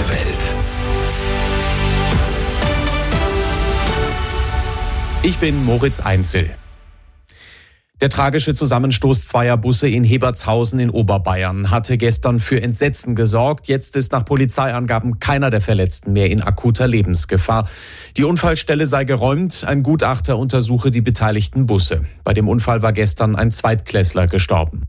Welt. Ich bin Moritz Einzel. Der tragische Zusammenstoß zweier Busse in Hebertshausen in Oberbayern hatte gestern für Entsetzen gesorgt. Jetzt ist nach Polizeiangaben keiner der Verletzten mehr in akuter Lebensgefahr. Die Unfallstelle sei geräumt. Ein Gutachter untersuche die beteiligten Busse. Bei dem Unfall war gestern ein Zweitklässler gestorben.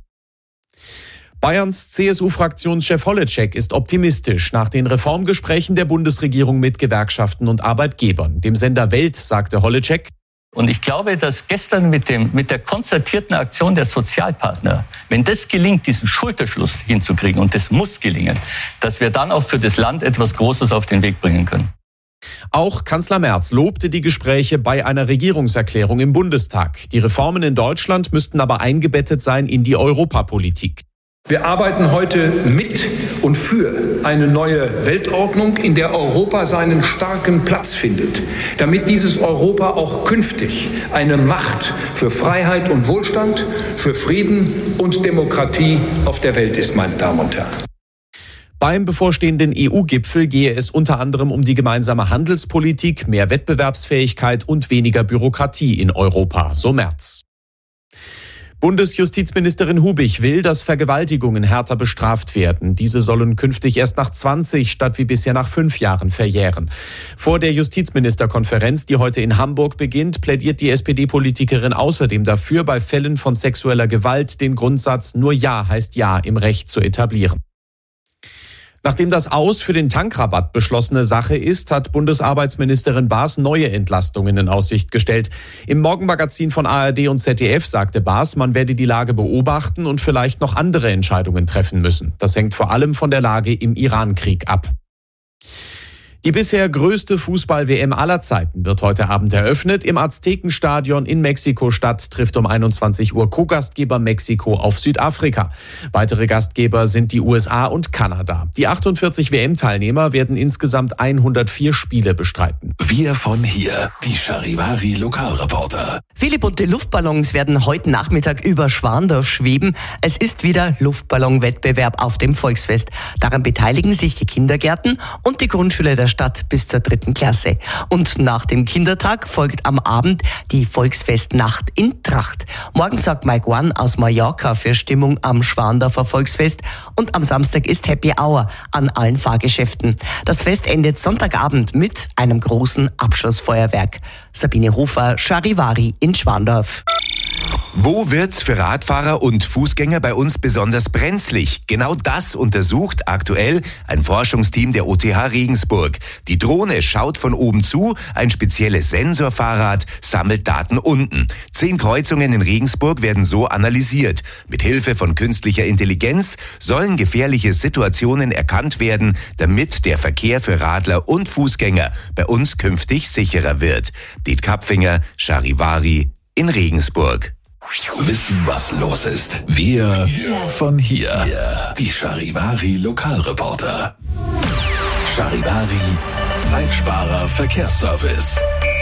Bayerns CSU-Fraktionschef Holleczek ist optimistisch nach den Reformgesprächen der Bundesregierung mit Gewerkschaften und Arbeitgebern. Dem Sender Welt sagte Holleczek: Und ich glaube, dass gestern mit der konzertierten Aktion der Sozialpartner, wenn das gelingt, diesen Schulterschluss hinzukriegen, und das muss gelingen, dass wir dann auch für das Land etwas Großes auf den Weg bringen können. Auch Kanzler Merz lobte die Gespräche bei einer Regierungserklärung im Bundestag. Die Reformen in Deutschland müssten aber eingebettet sein in die Europapolitik. Wir arbeiten heute mit und für eine neue Weltordnung, in der Europa seinen starken Platz findet, damit dieses Europa auch künftig eine Macht für Freiheit und Wohlstand, für Frieden und Demokratie auf der Welt ist, meine Damen und Herren. Beim bevorstehenden EU-Gipfel gehe es unter anderem um die gemeinsame Handelspolitik, mehr Wettbewerbsfähigkeit und weniger Bürokratie in Europa, so Merz. Bundesjustizministerin Hubich will, dass Vergewaltigungen härter bestraft werden. Diese sollen künftig erst nach 20 statt wie bisher nach 5 Jahren verjähren. Vor der Justizministerkonferenz, die heute in Hamburg beginnt, plädiert die SPD-Politikerin außerdem dafür, bei Fällen von sexueller Gewalt den Grundsatz "Nur Ja heißt Ja" im Recht zu etablieren. Nachdem das Aus für den Tankrabatt beschlossene Sache ist, hat Bundesarbeitsministerin Baas neue Entlastungen in Aussicht gestellt. Im Morgenmagazin von ARD und ZDF sagte Baas, man werde die Lage beobachten und vielleicht noch andere Entscheidungen treffen müssen. Das hängt vor allem von der Lage im Iran-Krieg ab. Die bisher größte Fußball-WM aller Zeiten wird heute Abend eröffnet. Im Aztekenstadion in Mexiko-Stadt trifft um 21 Uhr Co-Gastgeber Mexiko auf Südafrika. Weitere Gastgeber sind die USA und Kanada. Die 48 WM-Teilnehmer werden insgesamt 104 Spiele bestreiten. Wir von hier, die Charivari-Lokalreporter. Viele bunte Luftballons werden heute Nachmittag über Schwandorf schweben. Es ist wieder Luftballonwettbewerb auf dem Volksfest. Daran beteiligen sich die Kindergärten und die Grundschule der Stadt bis zur 3. Klasse. Und nach dem Kindertag folgt am Abend die Volksfestnacht in Tracht. Morgen sorgt Mike One aus Mallorca für Stimmung am Schwandorfer Volksfest und am Samstag ist Happy Hour an allen Fahrgeschäften. Das Fest endet Sonntagabend mit einem großen Abschlussfeuerwerk. Sabine Hofer, Charivari in Schwandorf. Wo wird's für Radfahrer und Fußgänger bei uns besonders brenzlig? Genau das untersucht aktuell ein Forschungsteam der OTH Regensburg. Die Drohne schaut von oben zu, ein spezielles Sensorfahrrad sammelt Daten unten. 10 Kreuzungen in Regensburg werden so analysiert. Mit Hilfe von künstlicher Intelligenz sollen gefährliche Situationen erkannt werden, damit der Verkehr für Radler und Fußgänger bei uns künftig sicherer wird. Diet Kapfinger, Charivari in Regensburg. Wissen, was los ist. Wir von hier. Die Charivari Lokalreporter. Charivari Zeitsparer Verkehrsservice.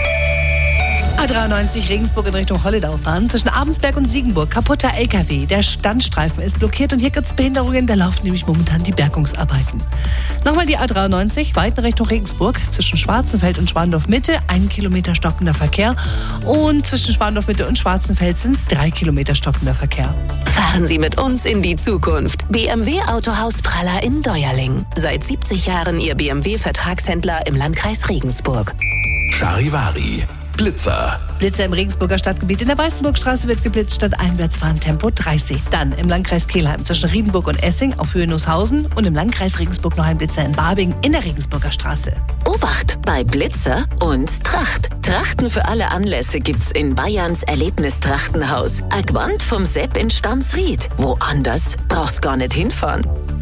A93 Regensburg in Richtung Holledau fahren. Zwischen Abensberg und Siegenburg kaputter LKW. Der Standstreifen ist blockiert und hier gibt es Behinderungen. Da laufen nämlich momentan die Bergungsarbeiten. Nochmal die A93 weiter Richtung Regensburg. Zwischen Schwarzenfeld und Schwandorf Mitte 1 Kilometer stockender Verkehr. Und zwischen Schwandorf Mitte und Schwarzenfeld sind es 3 Kilometer stockender Verkehr. Fahren Sie mit uns in die Zukunft. BMW Autohaus Praller in Deuerling. Seit 70 Jahren Ihr BMW-Vertragshändler im Landkreis Regensburg. Charivari Blitzer. Blitzer im Regensburger Stadtgebiet. In der Weißenburgstraße wird geblitzt, statt Einwärtsfahren Tempo 30. Dann im Landkreis Kelheim zwischen Riedenburg und Essing auf Höhe Nußhausen und im Landkreis Regensburg noch ein Blitzer in Barbing in der Regensburger Straße. Obacht bei Blitzer und Tracht. Trachten für alle Anlässe gibt's in Bayerns Erlebnistrachtenhaus. Agwand vom Sepp in Stamsried. Woanders brauchst gar nicht hinfahren.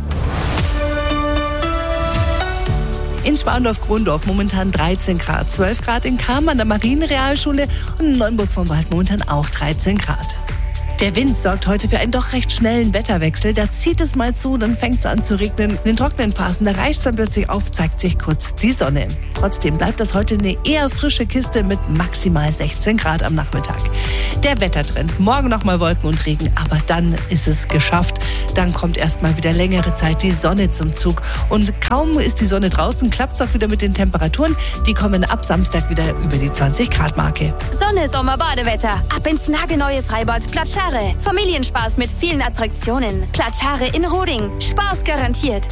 In Schwandorf-Krondorf momentan 13 Grad, 12 Grad in Cham an der Marienrealschule und in Neuenburg vom Wald momentan auch 13 Grad. Der Wind sorgt heute für einen doch recht schnellen Wetterwechsel. Da zieht es mal zu, dann fängt es an zu regnen. In den trockenen Phasen, da reicht es dann plötzlich auf, zeigt sich kurz die Sonne. Trotzdem bleibt das heute eine eher frische Kiste mit maximal 16 Grad am Nachmittag. Der Wettertrend, morgen nochmal Wolken und Regen, aber dann ist es geschafft. Dann kommt erstmal wieder längere Zeit die Sonne zum Zug. Und kaum ist die Sonne draußen, klappt es auch wieder mit den Temperaturen. Die kommen ab Samstag wieder über die 20-Grad-Marke. Sonne, Sommer, Badewetter. Ab ins nagelneue Freibad Platschare. Familienspaß mit vielen Attraktionen. Platschare in Roding. Spaß garantiert.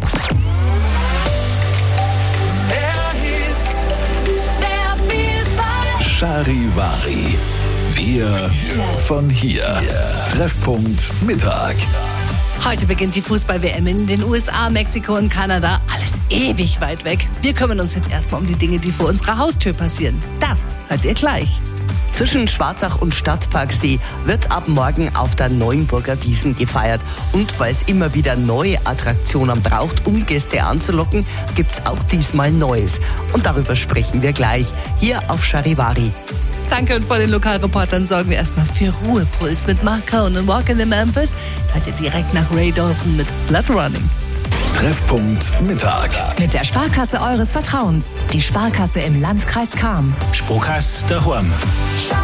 Charivari. Wir von hier. Treffpunkt Mittag. Heute beginnt die Fußball-WM in den USA, Mexiko und Kanada. Alles ewig weit weg. Wir kümmern uns jetzt erstmal um die Dinge, die vor unserer Haustür passieren. Das hört ihr gleich. Zwischen Schwarzach und Stadtparksee wird ab morgen auf der Neuenburger Wiesn gefeiert. Und weil es immer wieder neue Attraktionen braucht, um Gäste anzulocken, gibt's auch diesmal Neues. Und darüber sprechen wir gleich hier auf Charivari. Danke, und vor den Lokalreportern sorgen wir erstmal für Ruhepuls mit Mark Cohen und Walk in the Memphis. Hört ihr direkt nach Ray Dalton mit Blood Running. Treffpunkt Mittag. Mit der Sparkasse eures Vertrauens. Die Sparkasse im Landkreis Cham. Sparkasse daheim.